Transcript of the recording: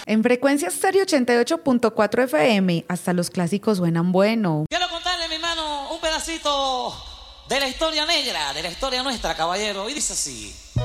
En Frecuencia Estéreo 88.4 FM, hasta los clásicos suenan bueno. Quiero contarle, mi hermano, un pedacito de la historia negra, de la historia nuestra, caballero. Y dice así.